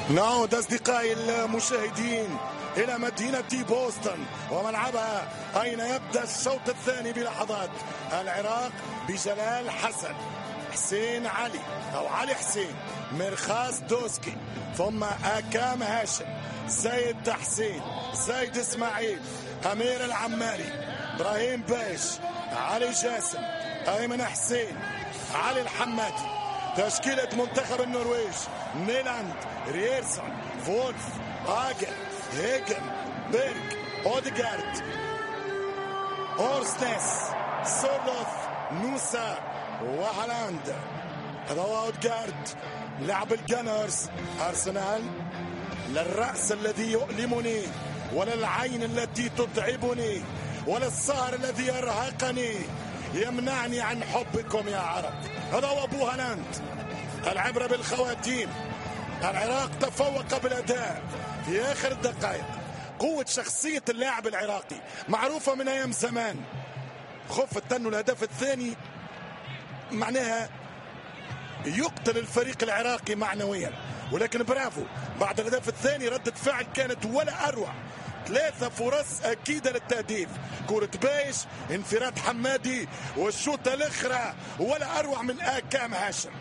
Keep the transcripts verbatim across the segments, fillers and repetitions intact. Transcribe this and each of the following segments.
نعود أصدقائي المشاهدين إلى مدينة بوسطن وملعبها أين يبدأ الشوط الثاني بلحظات. العراق بجلال حسن، حسين علي أو علي حسين، مرخاص دوسكي، ثم آكام هاشم، زيد حسين، زيد إسماعيل، أمير العماري، إبراهيم بايش، علي جاسم، أيمن حسين، علي الحمادي. تشكيلة منتخب النرويج: نيلاند، رييرسون، فولف، آجر، هيجن، بيرك، أوديغارد، أورسنس، سولوث، نوسا وهالاند. هذا هو أوديغارد لاعب الجانرز أرسنال. للرأس الذي يؤلمني، ولا العين التي تتعبني، ولا السهر الذي يرهقني يمنعني عن حبكم يا عرب. هذا هو أبو هالاند. العبرة بالخواتيم. العراق تفوق بالأداء في آخر الدقائق. قوة شخصية اللاعب العراقي معروفة من أيام زمان. خفت أنه الهدف الثاني معناها يقتل الفريق العراقي معنويا، ولكن برافو، بعد الهدف الثاني ردة فعل كانت ولا أروع. ثلاثة فرص أكيدة للتهديف، كرة بايش، انفراد حمادي، والشوطة الأخرى ولا أروع من آكام هاشم.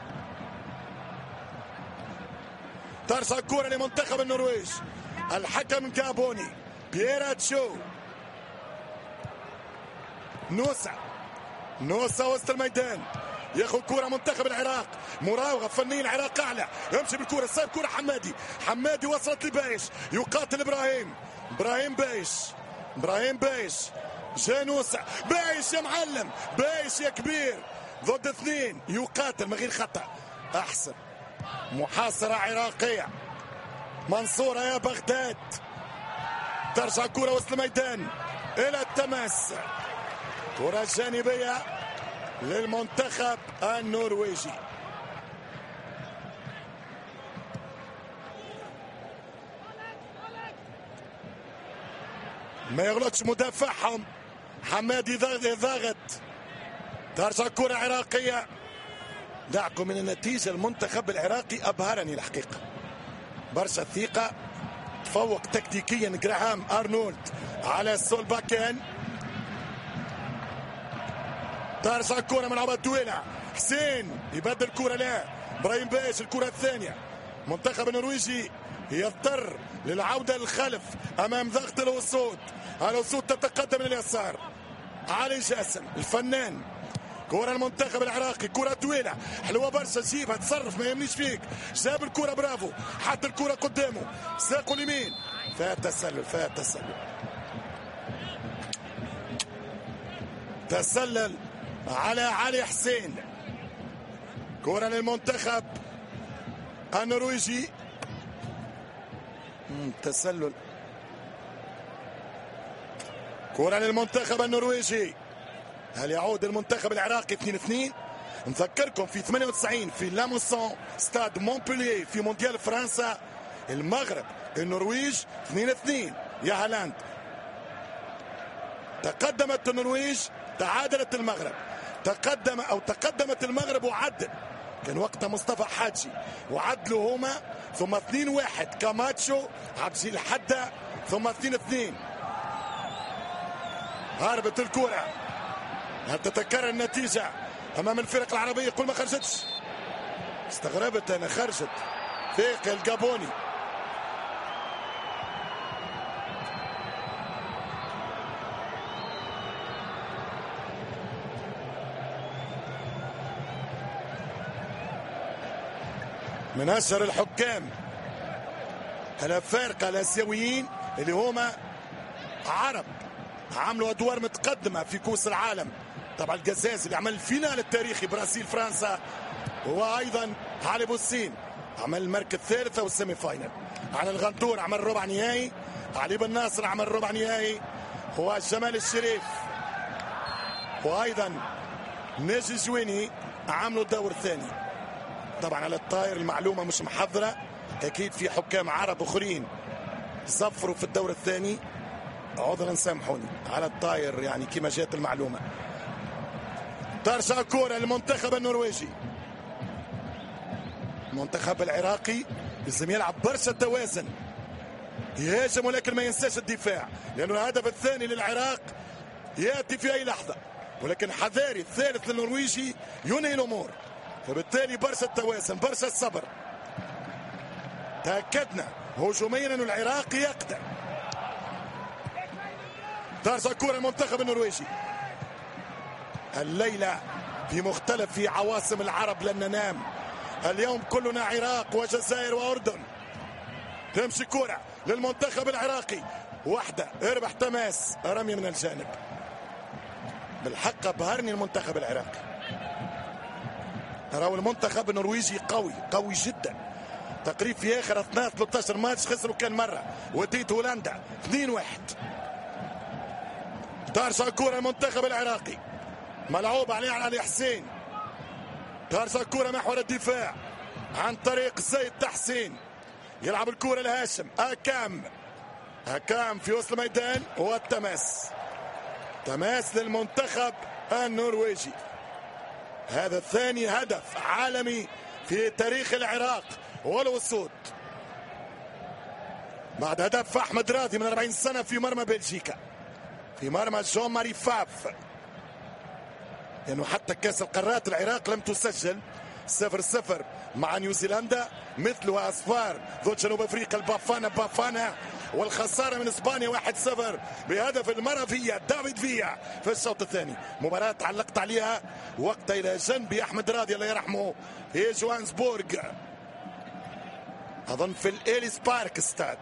ترجع الكرة لمنتخب النرويج. الحكم جابوني بييرا تشو. نوسا نوسا وسط الميدان ياخذ كرة منتخب العراق. مراوغة فنية العراق أعلى، يمشي بالكرة، صار كرة حمادي، حمادي وصلت لبايش، يقاتل إبراهيم، إبراهيم بايش، إبراهيم بايش، جانوسا، بايش يا معلم، بايش يا كبير، ضد اثنين، يقاتل من غير خطأ. أحسن محاصرة عراقية. منصورة يا بغداد. ترجع كرة وسط الميدان إلى التماس. كرة جانبية للمنتخب النرويجي. ما يغلطش مدافعهم، حمادي ضاغط. ترجع كرة عراقية. دعكم من النتيجة، المنتخب العراقي أبهرني الحقيقة. برشا ثقة، تفوق تكتيكيا جراهام أرنولد على سولباكين. ترجع الكرة من عبد دويلة، حسين يبدل الكرة، لا إبراهيم بايش الكرة الثانية. منتخب النرويجي يضطر للعودة للخلف أمام ضغط الأسود. الأسود تتقدم من اليسار. علي جاسم الفنان. كرة المنتخب العراقي، كرة طويلة حلوة برشا، جيبها تصرف ما يمنيش فيك. جاب الكرة، برافو، حط الكرة قدامه، ساقه اليمين، فات تسلل، فات تسلل، تسلل على علي حسين. كرة للمنتخب النرويجي. تسلل. كرة للمنتخب النرويجي. هل يعود المنتخب العراقي اثنين اثنين؟ نذكركم في ثمانية وتسعين في لاموسون ستاد مونبولييه في مونديال فرنسا، المغرب النرويج اثنين اثنين. يا هالاند، تقدمت النرويج، تعادلت المغرب، تقدم او تقدمت المغرب وعدل، كان وقتها مصطفى حاجي وعدلوا هما، ثم اثنين واحد كاماتشو عبد الجليل حدا، ثم اثنين اثنين. هربت الكرة. هل تتكرر النتيجة أمام الفرق العربية؟ قل ما خرجتش، استغربت أنا، خرجت فيق الجابوني. من أشهر الحكام الأفارقة الآسيويين اللي هما عرب، عملوا أدوار متقدمة في كؤوس العالم. طبعا الجزاز اللي عمل الفينال التاريخي برازيل فرنسا، وأيضا علي بوسين عمل المركز الثالث والسيمي فاينل. على الغندور عمل ربع نهائي، علي بن ناصر عمل ربع نهائي، هو جمال الشريف وأيضا ناجي جويني عملوا الدور الثاني. طبعا على الطاير المعلومة مش محضرة، أكيد في حكام عرب أخرين صفروا في الدور الثاني، عذرا سامحوني على الطاير يعني كما جات المعلومة. ترجع كرة للمنتخب النرويجي. المنتخب العراقي لازم يلعب برشا توازن، يهاجم ولكن ما ينساش الدفاع، لأنه الهدف الثاني للعراق يأتي في أي لحظة، ولكن حذاري الثالث للنرويجي ينهي الأمور، فبالتالي برشا التوازن برشا الصبر. تأكدنا هجوميا أن العراق يقدر. ترجع كرة المنتخب النرويجي. الليلة في مختلف في عواصم العرب لن ننام، اليوم كلنا عراق وجزائر وأردن. تمشي كرة للمنتخب العراقي، واحدة اربح تماس، رمي من الجانب. بالحق أبهرني المنتخب العراقي. راهو المنتخب النرويجي قوي قوي جدا، تقريبا في اخر اثناء ثلاثة عشر ماتش خسروا كان مره وديت هولندا اثنين واحد. ترجع كرة المنتخب العراقي ملعوب عليه على علي حسين. ترجع كرة محور الدفاع عن طريق زيد تحسين، يلعب الكرة لهاشم اكام. اكام في وسط الميدان والتماس، تماس للمنتخب النرويجي. هذا ثاني هدف عالمي في تاريخ العراق والوسود بعد هدف احمد راضي من أربعين سنة في مرمى بلجيكا، في مرمى جون ماري فاف، لأنه يعني حتى كأس القارات العراق لم تسجل. صفر صفر مع نيوزيلندا، مثلها أصفار ضد جنوب أفريقيا البافانا بافانا، والخسارة من إسبانيا واحد صفر بهدف المرة فيا دافيد فيا في الشوط الثاني. مباراة علقت عليها وقت إلى جنب أحمد راضي الله يرحمه في جوهانسبورغ، أظن في الإيليس بارك ستاد.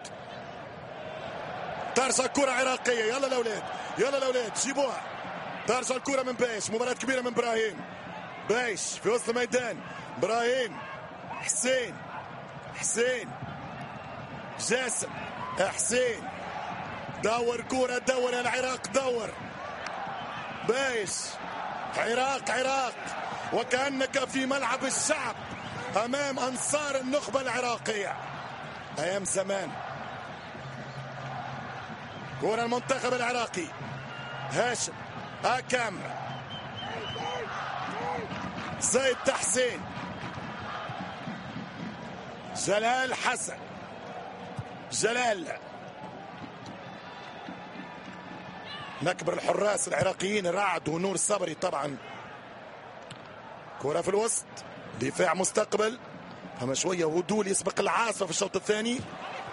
ترجع كرة عراقية، يلا الأولاد يلا الأولاد جيبوها. ترجع الكرة من بايش، مباراة كبيرة من إبراهيم بايش في وسط الميدان. إبراهيم حسين حسين جاسم حسين، دور كرة دور يا العراق دور. بايش عراق عراق، وكأنك في ملعب الشعب أمام أنصار النخبة العراقية أيام زمان. كرة المنتخب العراقي هاشم أكام زيد تحسين جلال حسن جلال. نكبر الحراس العراقيين رعد ونور صبري طبعا. كرة في الوسط، دفاع مستقبل، فما شوية هدول يسبق العاصفة في الشوط الثاني.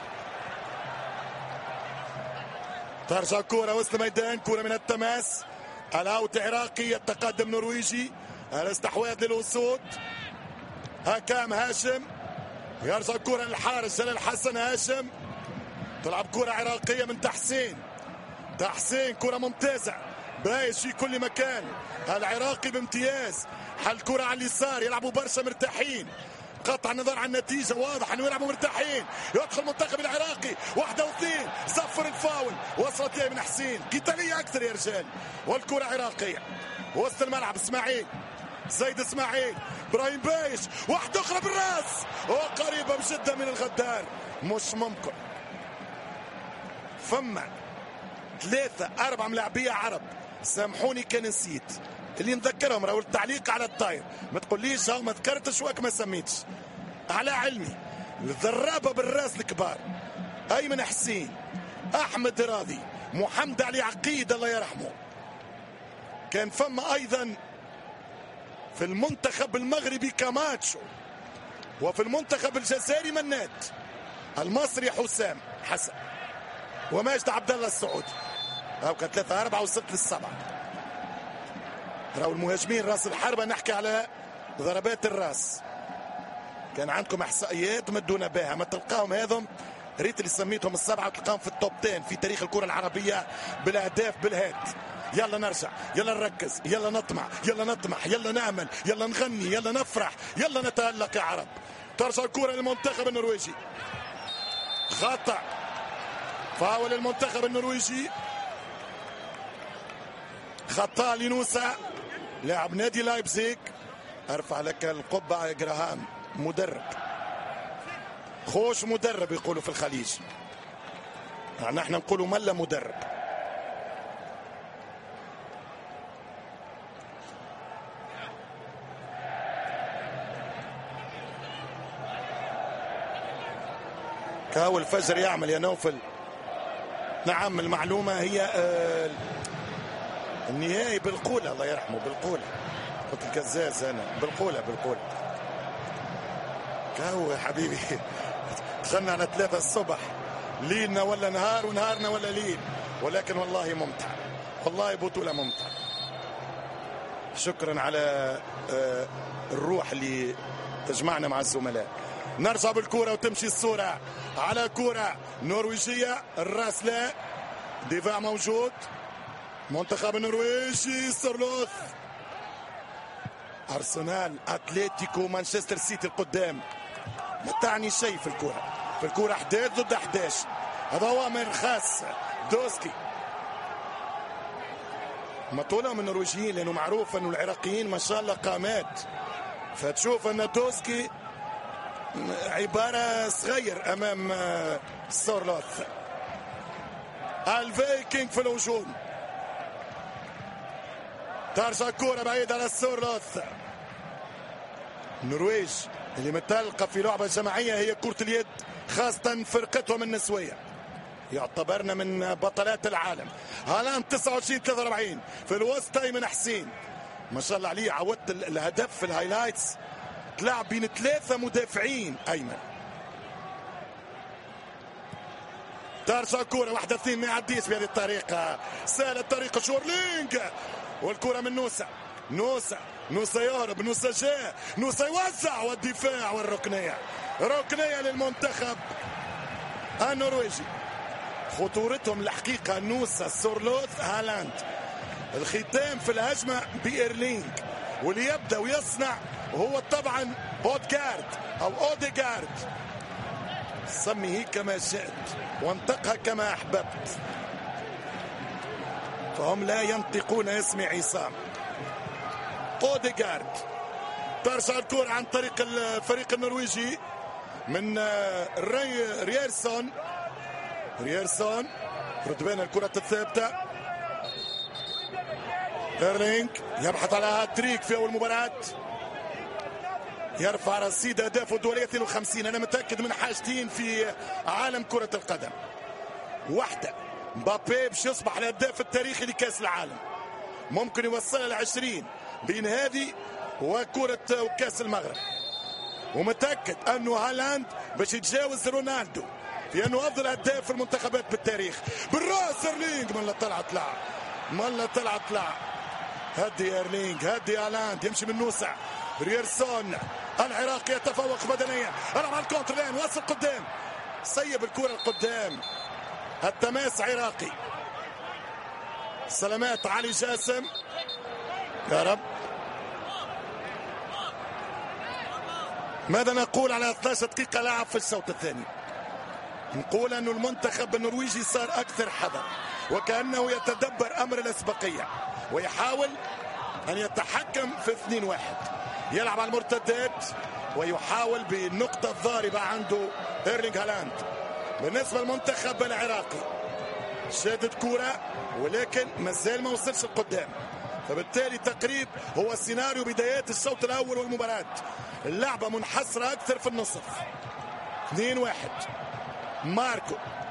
ترجع كرة وسط الميدان، كرة من التماس، الاوت عراقي يتقدم نرويجي، الاستحواذ للاسود. هكام هاشم يرجع كرة للحارس جلال حسن. هاشم تلعب كرة عراقية من تحسين. تحسين كرة ممتازة، بايش في كل مكان العراقي بامتياز. حل كرة على اليسار، يلعبوا برشا مرتاحين، قطع النظر عن النتيجة، واضح انه يلعبوا مرتاحين. يدخل المنتخب العراقي واحدة واثنين، صفر الفاول، وصلت ليه من حسين، قتالية اكثر يا رجال. والكرة عراقية وسط الملعب، اسماعيل زيد اسماعيل، ابراهيم بايش، واحدة اخرى بالراس وقريبة بجدا من الغدار. مش ممكن، فما ثلاثة أربعة ملاعبية عرب، سامحوني كان نسيت اللي نذكرهم، راهو التعليق على الطاير، ما تقوليش هاو ما ذكرتش واك ما سميتش. على علمي الذرابة بالراس الكبار، أيمن حسين، أحمد راضي، محمد علي عقيد الله يرحمه. كان فما أيضا في المنتخب المغربي كاماتشو، وفي المنتخب الجزائري منات، المصري حسام حسن، وماجد عبد الله السعودي. هاو كان ثلاثة أربعة وصلت للسبعة. راهو المهاجمين راس الحربة نحكي على ضربات الراس. كان عندكم احصائيات مدونا بها، ما تلقاهم هذم ريت اللي سميتهم السبعة تلقاهم في التوب عشرة في تاريخ الكرة العربية بالاهداف بالهات. يلا نرجع، يلا نركز، يلا نطمع، يلا نطمح، يلا نامل، يلا نغني، يلا نفرح، يلا نتألق يا عرب. ترجع الكرة للمنتخب النرويجي، خطأ، فاول المنتخب النرويجي، خطأ لنوسا لاعب نادي لايبزيغ. ارفع لك القبعة يا جراهام، مدرب خوش، مدرب يقولوا في الخليج، يعني احنا نقولوا ملا مدرب. كاو الفجر يعمل يا نوفل. نعم المعلومة هي آه النهائي بالقولة، الله يرحمه بالقولة، قلت الكزاز أنا بالقولة بالقولة. كاو يا حبيبي دخلنا على ثلاثة الصبح، ليلنا ولا نهار ونهارنا ولا ليل، ولكن والله ممتع، والله بطولة ممتعة. شكرا على آه الروح اللي تجمعنا مع الزملاء. نرجع بالكرة وتمشي الصورة على كرة نرويجية، الراس لا، دفاع موجود، منتخب النرويجي سورلوث. أرسنال أتلتيكو مانشستر سيتي القدام، ما تعني شيء في الكرة، في الكرة احداث ضد احداث، هذا هو أمر خاص دوسكي. ما طولهم النرويجيين لأنه معروف أنه العراقيين ما شاء الله قامات، فتشوف أن دوسكي عبارة صغير أمام سورلوث. الفيكينج في الهجوم، ترجع كرة بعيدة على سورلوث. النرويج اللي متلقى في لعبة جماعية هي كرة اليد، خاصة فرقتهم النسوية، يعتبرنا من بطلات العالم. هالاند تسعة وعشرين ثلاثة وأربعين في الوسط، أيمن حسين ما شاء الله عليه، عودت الهدف في الهايلايتس، تلعب بين ثلاثة مدافعين. أيمن ترجع كرة واحدة اثنين، ما يعديش بهذه الطريقة، سهلة الطريقة شورلينج، والكرة من نوسة، نوسة نوسة يهرب، نوسة جاء، نوسة يوزع، والدفاع والركنية، ركنية للمنتخب النرويجي. خطورتهم الحقيقة نوسة، سورلوث، هالاند. الختام في الهجمة بإيرلينج، واللي يبدأ ويصنع هو طبعا اوديغارد او اوديغارد، سميه كما شئت وانطقها كما احببت، فهم لا ينطقون اسم عصام. اوديغارد. ترجع الكرة عن طريق الفريق النرويجي من ري رييرسون، رييرسون رد بين الكرة الثابتة. ايرلينج يبحث على هاتريك في اول مباراة، يرفع رصيد اهدافه الدولية اثنين وخمسين. انا متاكد من حاجتين في عالم كرة القدم، واحدة مبابي باش يصبح الهداف التاريخي لكأس العالم، ممكن يوصلها ل عشرين بين هذه وكرة وكأس المغرب، ومتاكد انه هالاند باش يتجاوز رونالدو في انه افضل هداف في المنتخبات بالتاريخ. بالراس ايرلينج، من لا طلع طلع، من لا طلع طلع. هدي ايرلينج، هدي هالاند، يمشي من نوسع. رييرسون العراقي يتفوق بدنيا، العب على الكونتر لين، وصل قدام، سيب الكرة القدام، التماس عراقي. سلامات علي جاسم، يا رب. ماذا نقول على اثنتي عشرة دقيقة لعب في الشوط الثاني؟ نقول أن المنتخب النرويجي صار أكثر حذر، وكأنه يتدبر أمر الأسبقية ويحاول أن يتحكم في اثنين واحد، يلعب على المرتدات ويحاول بالنقطة الضاربة عنده ايرلينج هالاند. بالنسبة للمنتخب العراقي شادت كرة ولكن مازال ما وصلش القدام، فبالتالي تقريب هو سيناريو بدايات الشوط الأول والمباراة، اللعبة منحصرة أكثر في النصف. اثنين واحد ماركو،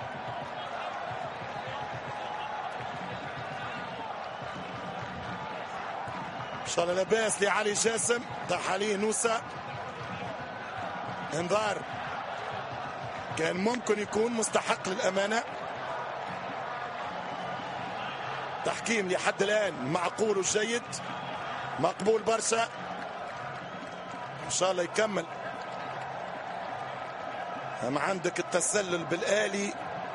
ان شاء الله لاباس لعلي جاسم، طاح عليه نوسة، انذار كان ممكن يكون مستحق للأمانة. تحكيم لحد الآن معقول وجيد، مقبول برشا، ان شاء الله يكمل. أما عندك التسلل بالآلي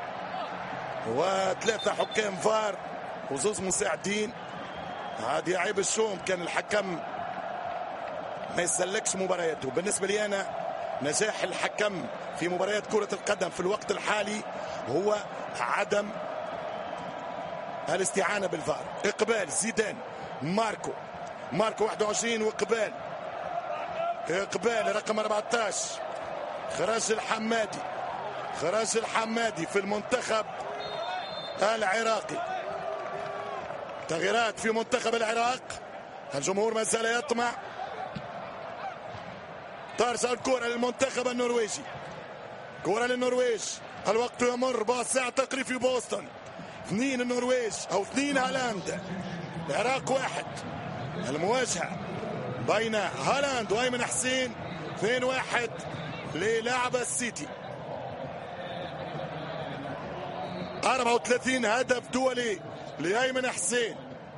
وثلاثة حكام فار وزوز مساعدين، هذه عيب الشوم، كان الحكم ما يسلكش مبارياته. بالنسبة لي أنا نجاح الحكم في مباريات كرة القدم في الوقت الحالي هو عدم الاستعانة بالفار. إقبال زيدان، ماركو، ماركو واحد وعشرين وإقبال، إقبال رقم أربعة عشر، خراج الحمادي، خراج الحمادي في المنتخب العراقي. تغييرات في منتخب العراق، الجمهور ما زال يطمع. ترجع الكرة للمنتخب النرويجي، كرة للنرويج، الوقت يمر، باص ساعة تقريب في بوسطن. اثنين النرويج او اثنين هالاند، العراق واحد. المواجهة بين هالاند وايمن حسين، اثنين واحد للاعب السيتي. أربعة وثلاثين هدف دولي لايمن حسين.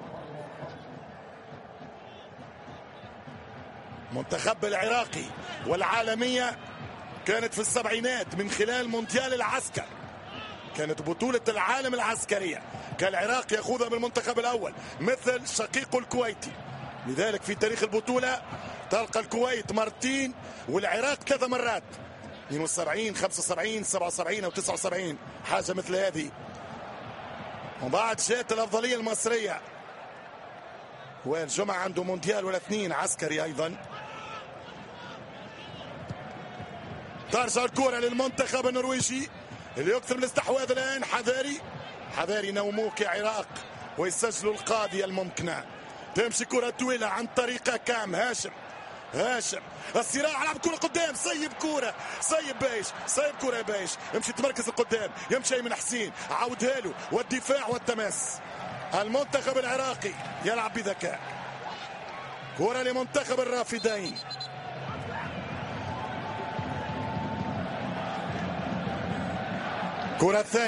منتخب العراقي والعالمية كانت في السبعينات من خلال مونديال العسكر، كانت بطولة العالم العسكرية، كان العراق يأخذها بالمنتخب الأول مثل شقيقه الكويتي. لذلك في تاريخ البطولة تلقى الكويت مرتين والعراق ثلاث مرات، اثنين وسبعين خمسة وسبعين سبعة وسبعين أو تسعة وسبعين، حاجة مثل هذه. وبعد جاءت الأفضلية المصرية، والجمعة عنده مونديال ولا اثنين عسكري أيضا. ترجع الكرة للمنتخب النرويجي اللي يكثر الاستحواذ الآن. حذاري حذاري نوموك يا عراق ويسجلوا القاضية الممكنة. تمشي كرة طويلة عن طريق كام هاشم. هاشم الصراع، لعب كرة قدام، صيب كرة، صيب بايش، صيب كرة بايش، يمشي تمركز القدام، يمشي من حسين، عاودها له، والدفاع والتماس. المنتخب العراقي يلعب بذكاء. كرة لمنتخب الرافدين. كرة ثانية.